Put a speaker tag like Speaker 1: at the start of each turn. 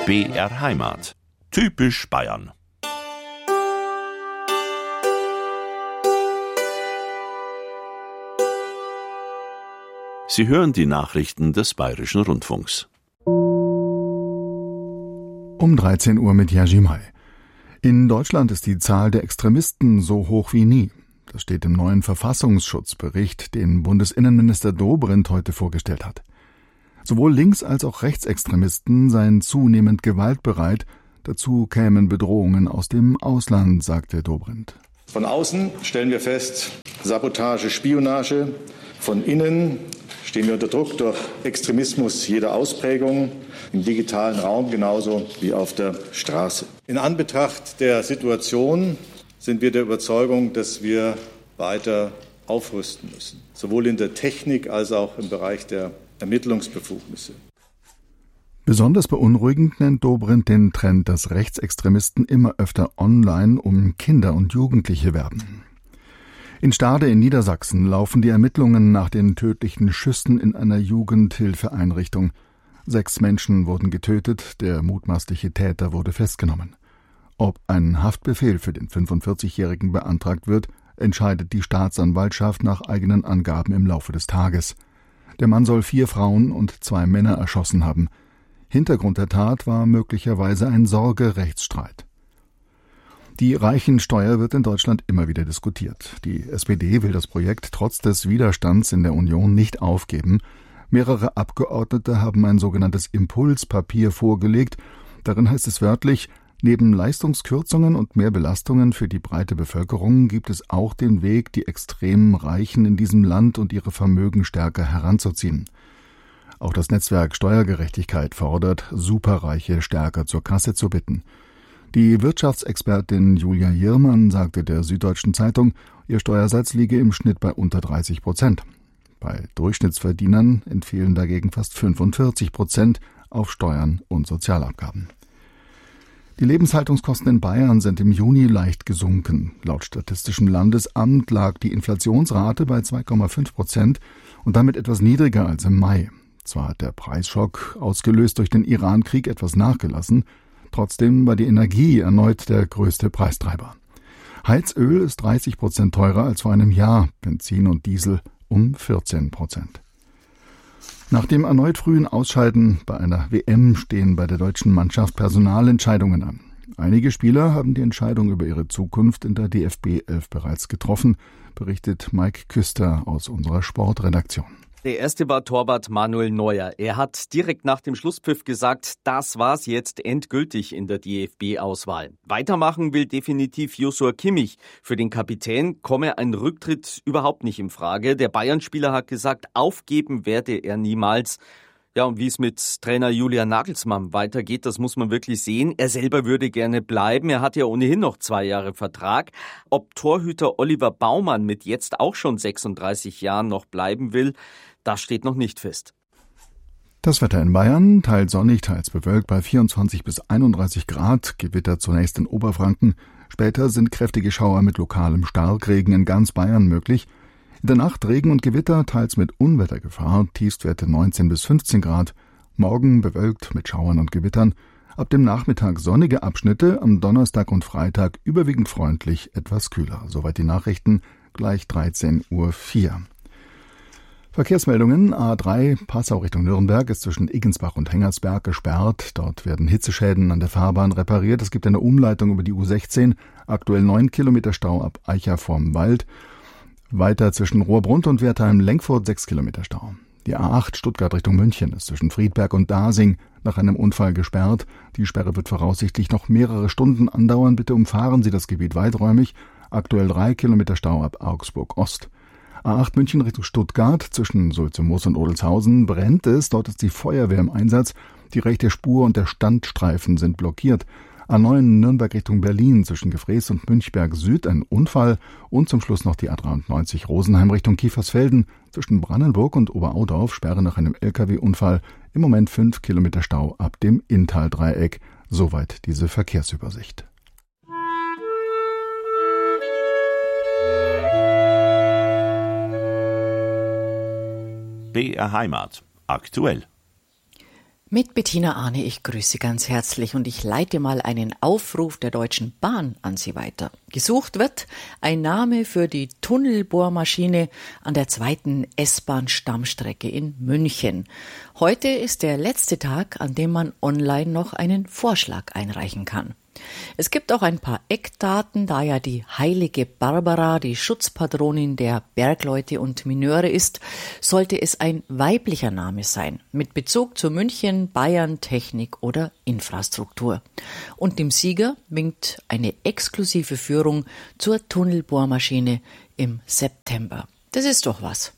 Speaker 1: BR Heimat. Typisch Bayern. Sie hören die Nachrichten des Bayerischen Rundfunks.
Speaker 2: Um 13 Uhr mit Jerzy May. In Deutschland ist die Zahl der Extremisten so hoch wie nie. Das steht im neuen Verfassungsschutzbericht, den Bundesinnenminister Dobrindt heute vorgestellt hat. Sowohl Links- als auch Rechtsextremisten seien zunehmend gewaltbereit. Dazu kämen Bedrohungen aus dem Ausland, sagte Dobrindt.
Speaker 3: Von außen stellen wir fest, Sabotage, Spionage. Von innen stehen wir unter Druck durch Extremismus jeder Ausprägung, im digitalen Raum genauso wie auf der Straße. In Anbetracht der Situation sind wir der Überzeugung, dass wir weiter aufrüsten müssen, sowohl in der Technik als auch im Bereich der Ermittlungsbefugnisse.
Speaker 2: Besonders beunruhigend nennt Dobrindt den Trend, dass Rechtsextremisten immer öfter online um Kinder und Jugendliche werben. In Stade in Niedersachsen laufen die Ermittlungen nach den tödlichen Schüssen in einer Jugendhilfeeinrichtung. 6 Menschen wurden getötet, der mutmaßliche Täter wurde festgenommen. Ob ein Haftbefehl für den 45-Jährigen beantragt wird, entscheidet die Staatsanwaltschaft nach eigenen Angaben im Laufe des Tages. Der Mann soll 4 Frauen und 2 Männer erschossen haben. Hintergrund der Tat war möglicherweise ein Sorgerechtsstreit. Die Reichensteuer wird in Deutschland immer wieder diskutiert. Die SPD will das Projekt trotz des Widerstands in der Union nicht aufgeben. Mehrere Abgeordnete haben ein sogenanntes Impulspapier vorgelegt. Darin heißt es wörtlich: Neben Leistungskürzungen und mehr Belastungen für die breite Bevölkerung gibt es auch den Weg, die extremen Reichen in diesem Land und ihre Vermögen stärker heranzuziehen. Auch das Netzwerk Steuergerechtigkeit fordert, Superreiche stärker zur Kasse zu bitten. Die Wirtschaftsexpertin Julia Jirmann sagte der Süddeutschen Zeitung, ihr Steuersatz liege im Schnitt bei unter 30%. Bei Durchschnittsverdienern entfehlen dagegen fast 45% auf Steuern und Sozialabgaben. Die Lebenshaltungskosten in Bayern sind im Juni leicht gesunken. Laut Statistischem Landesamt lag die Inflationsrate bei 2,5% und damit etwas niedriger als im Mai. Zwar hat der Preisschock, ausgelöst durch den Iran-Krieg, etwas nachgelassen, trotzdem war die Energie erneut der größte Preistreiber. Heizöl ist 30% teurer als vor einem Jahr, Benzin und Diesel um 14%. Nach dem erneut frühen Ausscheiden bei einer WM stehen bei der deutschen Mannschaft Personalentscheidungen an. Einige Spieler haben die Entscheidung über ihre Zukunft in der DFB 11 bereits getroffen, berichtet Mike Küster aus unserer Sportredaktion.
Speaker 4: Der erste war Torwart Manuel Neuer. Er hat direkt nach dem Schlusspfiff gesagt, das war's jetzt endgültig in der DFB-Auswahl. Weitermachen will definitiv Joshua Kimmich. Für den Kapitän komme ein Rücktritt überhaupt nicht in Frage. Der Bayern-Spieler hat gesagt, aufgeben werde er niemals. Ja, und wie es mit Trainer Julian Nagelsmann weitergeht, das muss man wirklich sehen. Er selber würde gerne bleiben. Er hat ja ohnehin noch 2 Jahre Vertrag. Ob Torhüter Oliver Baumann mit jetzt auch schon 36 Jahren noch bleiben will, das steht noch nicht fest.
Speaker 2: Das Wetter in Bayern, teils sonnig, teils bewölkt bei 24 bis 31 Grad, Gewitter zunächst in Oberfranken. Später sind kräftige Schauer mit lokalem Starkregen in ganz Bayern möglich. In der Nacht Regen und Gewitter, teils mit Unwettergefahr, Tiefstwerte 19 bis 15 Grad. Morgen bewölkt mit Schauern und Gewittern. Ab dem Nachmittag sonnige Abschnitte, am Donnerstag und Freitag überwiegend freundlich, etwas kühler. Soweit die Nachrichten, gleich 13:04 Uhr. Verkehrsmeldungen: A3 Passau Richtung Nürnberg ist zwischen Iggensbach und Hengersberg gesperrt. Dort werden Hitzeschäden an der Fahrbahn repariert. Es gibt eine Umleitung über die U16. Aktuell 9 Kilometer Stau ab Eicher vorm Wald. Weiter zwischen Rohrbrunn und Wertheim-Lenkfurt 6 Kilometer Stau. Die A8 Stuttgart Richtung München ist zwischen Friedberg und Dasing nach einem Unfall gesperrt. Die Sperre wird voraussichtlich noch mehrere Stunden andauern. Bitte umfahren Sie das Gebiet weiträumig. Aktuell 3 Kilometer Stau ab Augsburg Ost. A8 München Richtung Stuttgart, zwischen Sulze-Moos und Odelshausen brennt es, dort ist die Feuerwehr im Einsatz, die rechte Spur und der Standstreifen sind blockiert. A9 Nürnberg Richtung Berlin, zwischen Gefrees und Münchberg Süd ein Unfall und zum Schluss noch die A93 Rosenheim Richtung Kiefersfelden, zwischen Brannenburg und Oberaudorf, Sperre nach einem LKW-Unfall, im Moment 5 Kilometer Stau ab dem Inntal-Dreieck. Soweit diese Verkehrsübersicht.
Speaker 1: BR Heimat. Aktuell.
Speaker 5: Mit Bettina Arne, ich grüße Sie ganz herzlich und ich leite mal einen Aufruf der Deutschen Bahn an Sie weiter. Gesucht wird ein Name für die Tunnelbohrmaschine an der 2. S-Bahn-Stammstrecke in München. Heute ist der letzte Tag, an dem man online noch einen Vorschlag einreichen kann. Es gibt auch ein paar Eckdaten, da ja die heilige Barbara die Schutzpatronin der Bergleute und Mineure ist, sollte es ein weiblicher Name sein, mit Bezug zu München, Bayern, Technik oder Infrastruktur. Und dem Sieger winkt eine exklusive Führung zur Tunnelbohrmaschine im September. Das ist doch was.